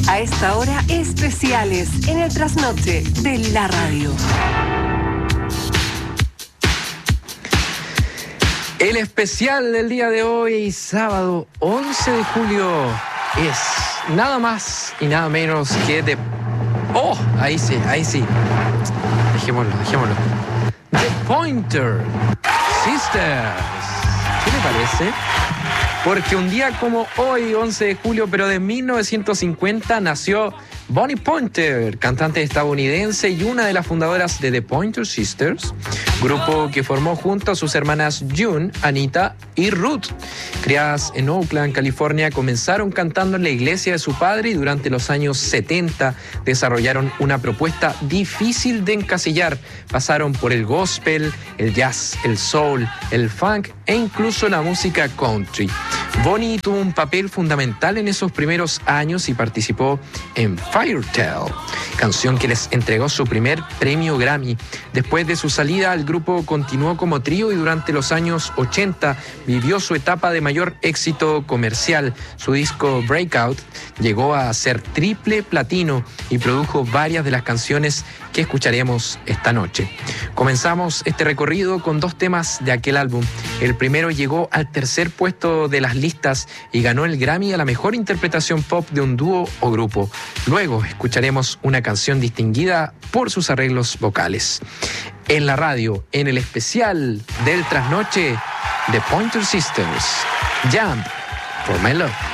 A esta hora, especiales en el trasnoche de la radio. El especial del día de hoy, sábado 11 de julio, es nada más y nada menos que de... ¡Oh! Ahí sí. Dejémoslo. The Pointer Sisters. ¿Qué le parece? Porque un día como hoy, 11 de julio, pero de 1950, nació Bonnie Pointer, cantante estadounidense y una de las fundadoras de The Pointer Sisters, grupo que formó junto a sus hermanas June, Anita y Ruth. Criadas en Oakland, California, comenzaron cantando en la iglesia de su padre y durante los años 70 desarrollaron una propuesta difícil de encasillar. Pasaron por el gospel, el jazz, el soul, el funk e incluso la música country. Bonnie tuvo un papel fundamental en esos primeros años y participó en Fairy Tale, canción que les entregó su primer premio Grammy. Después de su salida, el grupo continuó como trío y durante los años 80 vivió su etapa de mayor éxito comercial. Su disco Breakout llegó a ser triple platino y produjo varias de las canciones que escucharemos esta noche. Comenzamos este recorrido con dos temas de aquel álbum. El primero llegó al tercer puesto de las listas y ganó el Grammy a la mejor interpretación pop de un dúo o grupo. Luego escucharemos una canción distinguida por sus arreglos vocales. En la radio, en el especial del trasnoche, The Pointer Sisters, Jump for My Love.